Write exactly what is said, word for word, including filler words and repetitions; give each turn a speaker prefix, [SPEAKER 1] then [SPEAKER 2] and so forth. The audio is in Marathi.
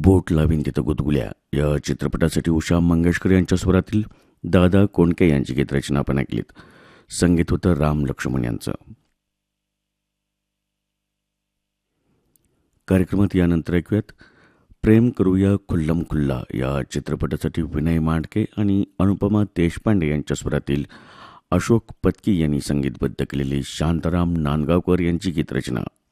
[SPEAKER 1] बोट लावीन तिथं गुदगुल्या या चित्रपटासाठी उषा मंगेशकर यांच्या स्वरातील दादा कोंडके यांची गीतरचना आपण ऐकलीत. संगीत होतं राम लक्ष्मण यांचं. कार्यक्रमात यानंतर ऐकूयात प्रेम करूया खुल्लम खुल्ला या चित्रपटासाठी विनय मांडके आणि अनुपमा देशपांडे यांच्या स्वरातील अशोक पत्की यांनी संगीतबद्ध केलेली शांताराम नांदगावकर यांची गीतरचना